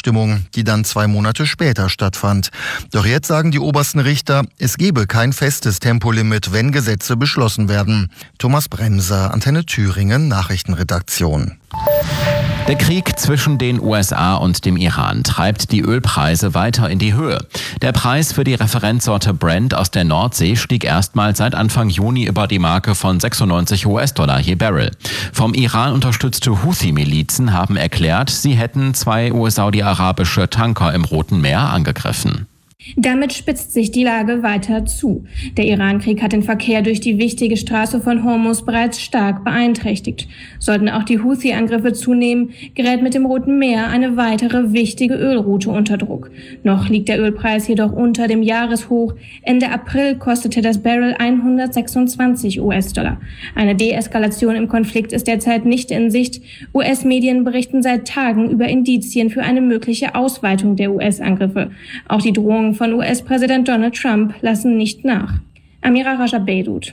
Abstimmung, die dann 2 Monate später stattfand. Doch jetzt sagen die obersten Richter, es gebe kein festes Tempolimit, wenn Gesetze beschlossen werden. Thomas Bremser, Antenne Thüringen, Nachrichtenredaktion. Der Krieg zwischen den USA und dem Iran treibt die Ölpreise weiter in die Höhe. Der Preis für die Referenzsorte Brent aus der Nordsee stieg erstmals seit Anfang Juni über die Marke von 96 US-Dollar je Barrel. Vom Iran unterstützte Houthi-Milizen haben erklärt, sie hätten 2 US-saudi-arabische Tanker im Roten Meer angegriffen. Damit spitzt sich die Lage weiter zu. Der Iran-Krieg hat den Verkehr durch die wichtige Straße von Hormuz bereits stark beeinträchtigt. Sollten auch die Houthi-Angriffe zunehmen, gerät mit dem Roten Meer eine weitere wichtige Ölroute unter Druck. Noch liegt der Ölpreis jedoch unter dem Jahreshoch. Ende April kostete das Barrel 126 US-Dollar. Eine Deeskalation im Konflikt ist derzeit nicht in Sicht. US-Medien berichten seit Tagen über Indizien für eine mögliche Ausweitung der US-Angriffe. Auch die Drohungen von US-Präsident Donald Trump lassen nicht nach. Amira Raja-Beirut.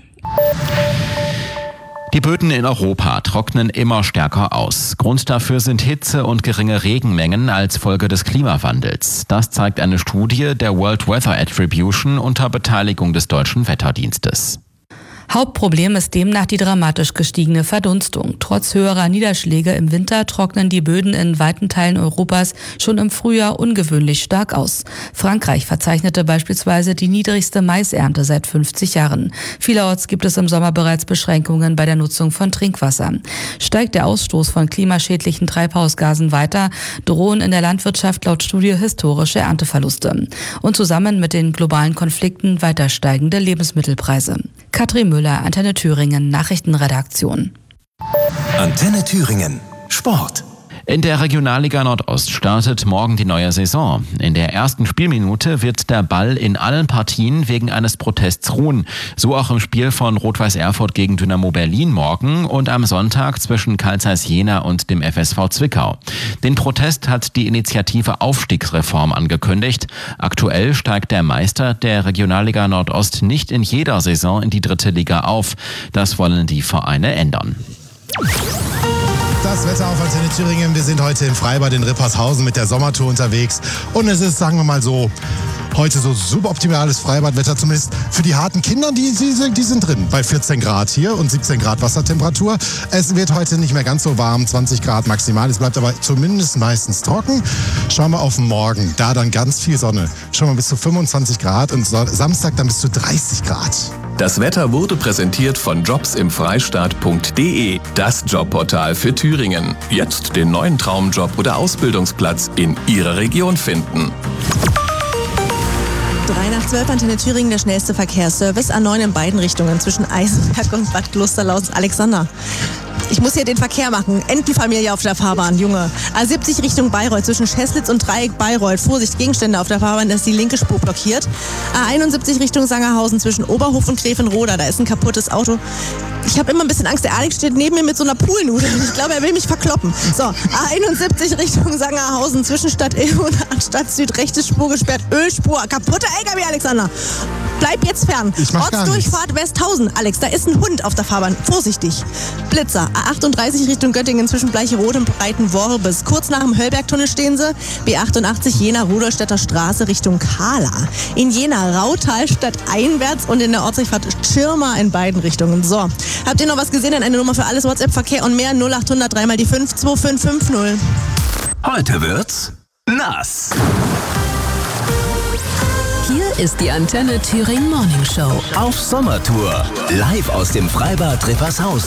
Die Böden in Europa trocknen immer stärker aus. Grund dafür sind Hitze und geringe Regenmengen als Folge des Klimawandels. Das zeigt eine Studie der World Weather Attribution unter Beteiligung des Deutschen Wetterdienstes. Hauptproblem ist demnach die dramatisch gestiegene Verdunstung. Trotz höherer Niederschläge im Winter trocknen die Böden in weiten Teilen Europas schon im Frühjahr ungewöhnlich stark aus. Frankreich verzeichnete beispielsweise die niedrigste Maisernte seit 50 Jahren. Vielerorts gibt es im Sommer bereits Beschränkungen bei der Nutzung von Trinkwasser. Steigt der Ausstoß von klimaschädlichen Treibhausgasen weiter, drohen in der Landwirtschaft laut Studie historische Ernteverluste. Und zusammen mit den globalen Konflikten weiter steigende Lebensmittelpreise. Katrin Müller, Antenne Thüringen, Nachrichtenredaktion. Antenne Thüringen, Sport. In der Regionalliga Nordost startet morgen die neue Saison. In der ersten Spielminute wird der Ball in allen Partien wegen eines Protests ruhen. So auch im Spiel von Rot-Weiß Erfurt gegen Dynamo Berlin morgen und am Sonntag zwischen Carl Zeiss Jena und dem FSV Zwickau. Den Protest hat die Initiative Aufstiegsreform angekündigt. Aktuell steigt der Meister der Regionalliga Nordost nicht in jeder Saison in die 3. Liga auf. Das wollen die Vereine ändern. Das Wetter auf Antenne Thüringen. Wir sind heute im Freibad in Rippershausen mit der Sommertour unterwegs. Und es ist, sagen wir mal so, heute so suboptimales Freibadwetter, zumindest für die harten Kinder, die sind drin. Bei 14 Grad hier und 17 Grad Wassertemperatur. Es wird heute nicht mehr ganz so warm, 20 Grad maximal. Es bleibt aber zumindest meistens trocken. Schauen wir auf morgen, da dann ganz viel Sonne. Schon mal bis zu 25 Grad und Samstag dann bis zu 30 Grad. Das Wetter wurde präsentiert von jobsimfreistaat.de, das Jobportal für Thüringen. Jetzt den neuen Traumjob oder Ausbildungsplatz in Ihrer Region finden. 3 nach 12, Antenne Thüringen, der schnellste Verkehrsservice. A9 in beiden Richtungen zwischen Eisenberg und Bad Klosterlaus. Alexander, ich muss hier den Verkehr machen. Entenfamilie auf der Fahrbahn, Junge. A70 Richtung Bayreuth zwischen Scheslitz und Dreieck Bayreuth. Vorsicht, Gegenstände auf der Fahrbahn, da ist die linke Spur blockiert. A71 Richtung Sangerhausen zwischen Oberhof und Grevenroda, da ist ein kaputtes Auto. Ich habe immer ein bisschen Angst, der Alex steht neben mir mit so einer Poolnudel. Ich glaube, er will mich verkloppen. So, A71 Richtung Sangerhausen zwischen Stadt Ill und Stadt Süd, rechte Spur gesperrt, Ölspur, kaputter LKW, Alexander. Bleib jetzt fern. Ortsdurchfahrt Westhausen. Alex, da ist ein Hund auf der Fahrbahn. Vorsichtig. Blitzer. A38 Richtung Göttingen zwischen Bleicherode und Breitenworbis. Kurz nach dem Höllbergtunnel stehen sie. B88 Jena Rudolstädter Straße Richtung Kahla. In Jena Rautalstadt einwärts und in der Ortsdurchfahrt Schirma in beiden Richtungen. So. Habt ihr noch was gesehen? Eine Nummer für alles WhatsApp-Verkehr und mehr 0800 3 mal die 5 2550. Heute wird's nass. Hier ist die Antenne Thüringen Morning Show. Auf Sommertour. Live aus dem Freibad Rippershausen.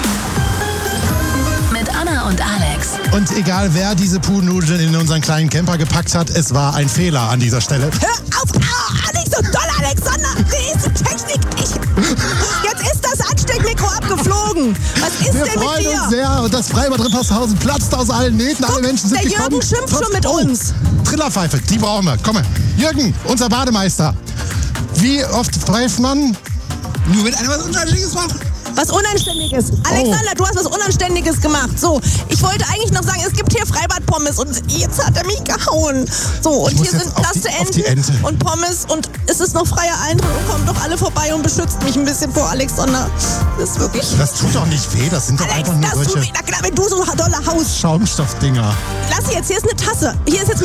Mit Anna und Alex. Und egal wer diese Poolnudeln in unseren kleinen Camper gepackt hat, es war ein Fehler an dieser Stelle. Hör auf! Nicht so doll, Alexander! Diese Technik! Jetzt ist das Ansteckmikro abgeflogen! Was ist Wir denn mit freuen dir? uns sehr und das Freibad Rippershausen platzt aus allen Nähten. Alle Menschen sind der gekommen. Jürgen schimpft schon mit uns. Trillerpfeife, die brauchen wir. Komm mal. Jürgen, unser Bademeister. Wie oft pfeift man? Nur wenn einer was Unanständiges macht. Was Unanständiges. Alexander, du hast was Unanständiges gemacht. So, ich wollte eigentlich noch sagen, es gibt hier Freibad-Pommes und jetzt hat er mich gehauen. So, und hier sind nasse Enten und Pommes und es ist noch freier Eintritt und kommt doch alle vorbei und beschützt mich ein bisschen vor Alexander. Das ist wirklich... Das tut doch nicht weh, das sind doch Alex, einfach nur das solche tut weh. Na klar, wenn du so dolle haust. Schaumstoffdinger. Lass jetzt, hier ist eine Tasse. Hier ist jetzt